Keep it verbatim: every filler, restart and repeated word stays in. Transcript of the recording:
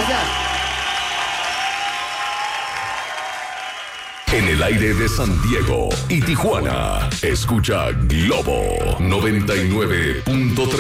gracias. En el aire de San Diego y Tijuana, escucha Globo noventa y nueve punto tres.